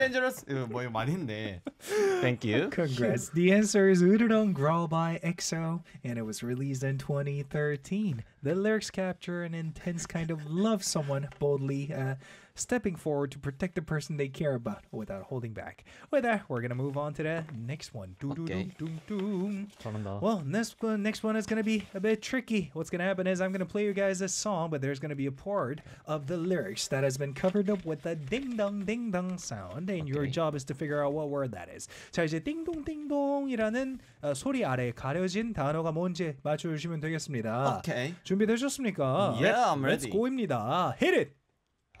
dangerous. 뭐 이거 많이 했네. Thank you. Congrats. The answer is Udon Growl by EXO, and it was released in 2013. The lyrics capture an intense kind of love someone boldly stepping forward to protect the person they care about without holding back. With that, we're going to move on to the next one. Okay. 잘한다. Well, next one is going to be a bit tricky. What's going to happen is I'm going to play you guys a song, but there's going to be a part of the lyrics that has been covered up with a ding dong sound, and your job is to figure out what word that is. 자, 이제 띵동띵동이라는 소리 아래 가려진 단어가 뭔지 맞춰주시면 되겠습니다. Okay. 준비되셨습니까? Yeah, I'm Let's ready. go입니다. Hit it!